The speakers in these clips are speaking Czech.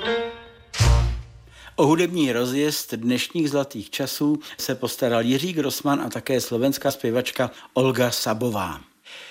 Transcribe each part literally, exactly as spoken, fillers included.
O hudební rozjezd dnešních zlatých časů se postaral Jiří Grossman a také slovenská zpěvačka Olga Sabová.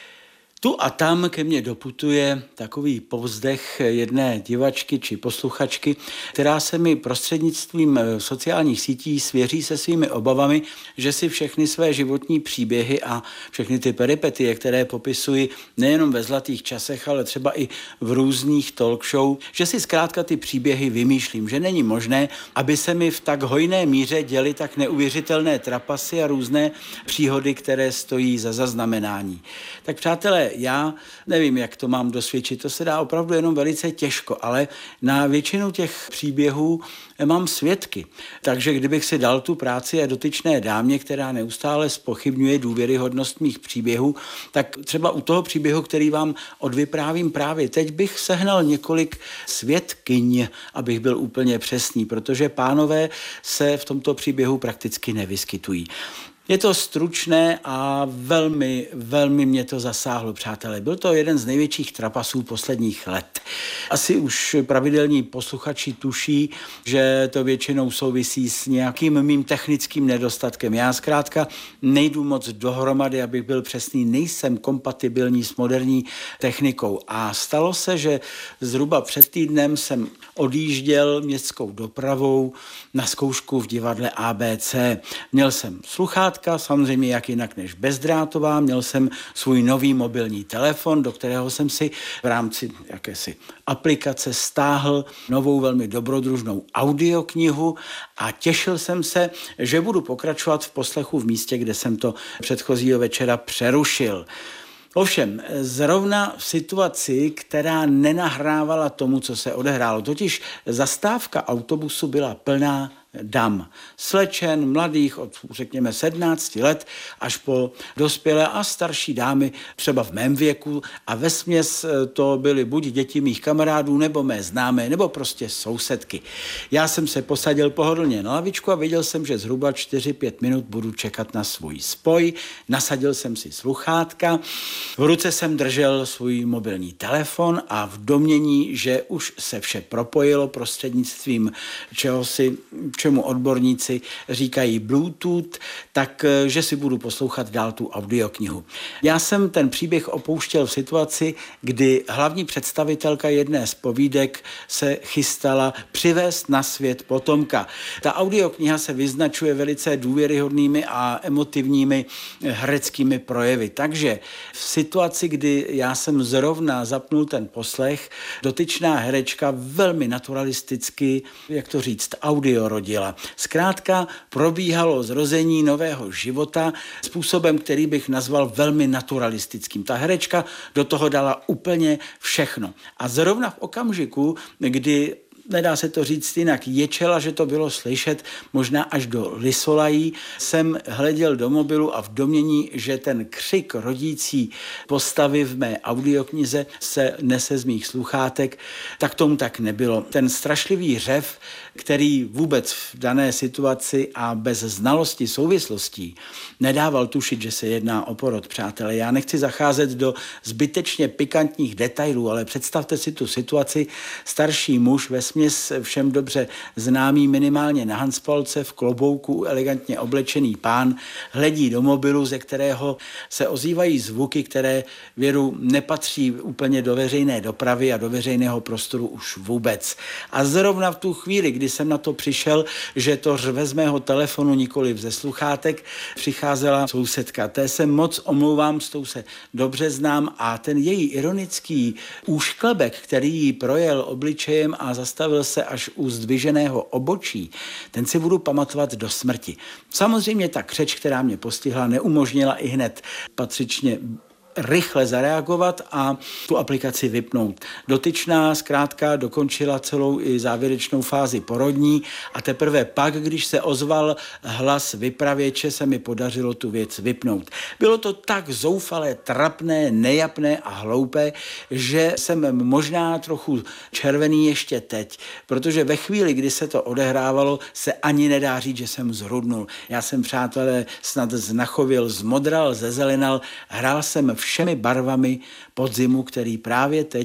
Tu a tam ke mně doputuje takový povzdech jedné divačky či posluchačky, která se mi prostřednictvím sociálních sítí svěří se svými obavami, že si všechny své životní příběhy a všechny ty peripetie, které popisuji nejenom ve zlatých časech, ale třeba i v různých talk show, že si zkrátka ty příběhy vymýšlím, že není možné, aby se mi v tak hojné míře děly tak neuvěřitelné trapasy a různé příhody, které stojí za zaznamenání. Tak přátelé, já nevím, jak to mám dosvědčit, to se dá opravdu jenom velice těžko, ale na většinu těch příběhů mám svědky. Takže kdybych si dal tu práci a dotyčné dámě, která neustále zpochybňuje důvěryhodnost mých příběhů, tak třeba u toho příběhu, který vám odvyprávím právě teď, bych sehnal několik svědkyň, abych byl úplně přesný, protože pánové se v tomto příběhu prakticky nevyskytují. Je to stručné a velmi, velmi mě to zasáhlo, přátelé. Byl to jeden z největších trapasů posledních let. Asi už pravidelní posluchači tuší, že to většinou souvisí s nějakým mým technickým nedostatkem. Já zkrátka nejdu moc dohromady, abych byl přesný, nejsem kompatibilní s moderní technikou. A stalo se, že zhruba před týdnem jsem odjížděl městskou dopravou na zkoušku v divadle A B C. Měl jsem sluchátka, samozřejmě jak jinak než bezdrátová, měl jsem svůj nový mobilní telefon, do kterého jsem si v rámci jakési aplikace stáhl novou velmi dobrodružnou audioknihu a těšil jsem se, že budu pokračovat v poslechu v místě, kde jsem to předchozího večera přerušil. Ovšem, zrovna v situaci, která nenahrávala tomu, co se odehrálo, totiž zastávka autobusu byla plná dam, slečen, mladých od, řekněme, sedmnácti let až po dospělé a starší dámy, třeba v mém věku, a vesměs to byly buď děti mých kamarádů, nebo mé známé, nebo prostě sousedky. Já jsem se posadil pohodlně na lavičku a věděl jsem, že zhruba čtyři pět minut budu čekat na svůj spoj. Nasadil jsem si sluchátka, v ruce jsem držel svůj mobilní telefon a v domnění, že už se vše propojilo prostřednictvím čehosi, čemu odborníci říkají Bluetooth, tak že si budu poslouchat dál tu audioknihu. Já jsem ten příběh opouštěl v situaci, kdy hlavní představitelka jedné z povídek se chystala přivést na svět potomka. Ta audiokniha se vyznačuje velice důvěryhodnými a emotivními hereckými projevy. Takže v situaci, kdy já jsem zrovna zapnul ten poslech, dotyčná herečka velmi naturalisticky, jak to říct, audio rodila. Zkrátka probíhalo zrození nového života způsobem, který bych nazval velmi naturalistickým. Ta herečka do toho dala úplně všechno. A zrovna v okamžiku, kdy nedá se to říct jinak, ječela, že to bylo slyšet možná až do lisolají, jsem hleděl do mobilu a v domnění, že ten křik rodící postavy v mé audioknize se nese z mých sluchátek, tak tomu tak nebylo. Ten strašlivý řev, který vůbec v dané situaci a bez znalosti souvislostí nedával tušit, že se jedná o porod, přátelé. Já nechci zacházet do zbytečně pikantních detailů, ale představte si tu situaci, starší muž ve směs všem dobře známý minimálně na hanspalce, v klobouku, elegantně oblečený pán, hledí do mobilu, ze kterého se ozývají zvuky, které věru nepatří úplně do veřejné dopravy a do veřejného prostoru už vůbec. A zrovna v tu chvíli, kdy jsem na to přišel, že to řve z mého telefonu, nikoliv ze sluchátek, přicházela sousedka. Té se moc omlouvám, s tou se dobře znám a ten její ironický úšklebek, který jí projel obličejem a zastavil se až u zdviženého obočí, ten si budu pamatovat do smrti. Samozřejmě ta křeč, která mě postihla, neumožnila i hned patřičně rychle zareagovat a tu aplikaci vypnout. Dotyčná zkrátka dokončila celou i závěrečnou fázi porodní a teprve pak, když se ozval hlas vypravěče, se mi podařilo tu věc vypnout. Bylo to tak zoufalé, trapné, nejapné a hloupé, že jsem možná trochu červený ještě teď, protože ve chvíli, kdy se to odehrávalo, se ani nedá říct, že jsem zhrudnul. Já jsem, přátelé, snad znachovil, zmodral, zezelenal, hrál jsem všemi barvami podzimu, který právě teď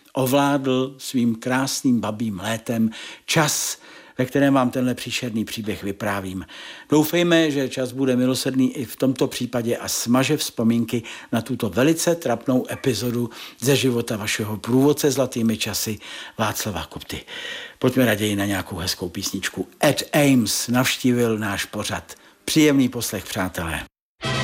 ovládl svým krásným babím létem čas, ve kterém vám tenhle příšerný příběh vyprávím. Doufejme, že čas bude milosrdný i v tomto případě a smaže vzpomínky na tuto velice trapnou epizodu ze života vašeho průvodce zlatými časy Václava Kupty. Pojďme raději na nějakou hezkou písničku. Ed Ames navštívil náš pořad. Příjemný poslech, přátelé.